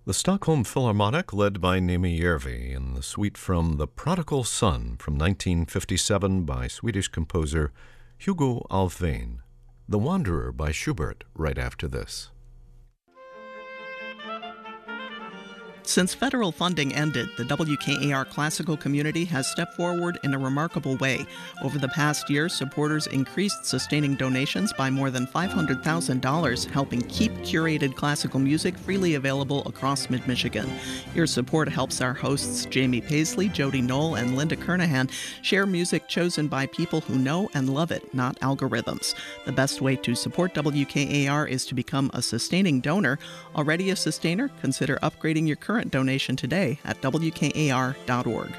The Stockholm Philharmonic, led by Nimi Järvi, in the suite from The Prodigal Son from 1957 by Swedish composer Hugo Alfvén. The Wanderer by Schubert right after this. Since federal funding ended, the WKAR classical community has stepped forward in a remarkable way. Over the past year, supporters increased sustaining donations by more than $500,000, helping keep curated classical music freely available across mid-Michigan. Your support helps our hosts Jamie Paisley, Jody Knoll, and Linda Kernahan share music chosen by people who know and love it, not algorithms. The best way to support WKAR is to become a sustaining donor. Already a sustainer? Consider upgrading your current donation today at WKAR.org.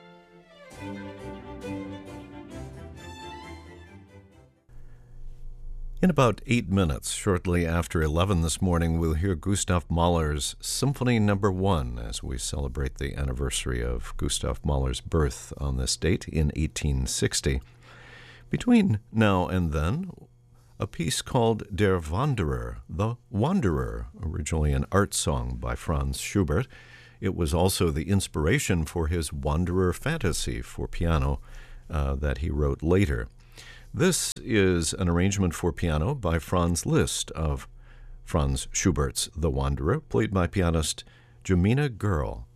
In about 8 minutes, shortly after 11 this morning, we'll hear Gustav Mahler's Symphony No. 1 as we celebrate the anniversary of Gustav Mahler's birth on this date in 1860. Between now and then, a piece called Der Wanderer, The Wanderer, originally an art song by Franz Schubert. It was also the inspiration for his Wanderer Fantasy for piano that he wrote later. This is an arrangement for piano by Franz Liszt of Franz Schubert's The Wanderer, played by pianist Jemina Gerl.